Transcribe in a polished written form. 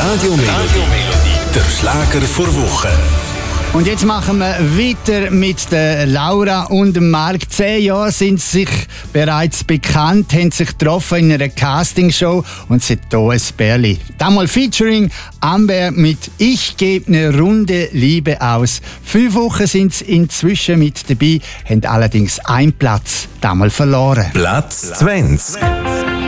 Radio Melodie, der Schlager vor Woche. Und jetzt machen wir weiter mit der Laura und dem Marc. 10 Jahre sind sie sich bereits bekannt, haben sich getroffen in einer Castingshow und sind hier ein Bärli. Damals featuring Amber mit «Ich gebe eine Runde Liebe aus». 5 Wochen sind sie inzwischen mit dabei, haben allerdings einen Platz damals verloren. Platz 20.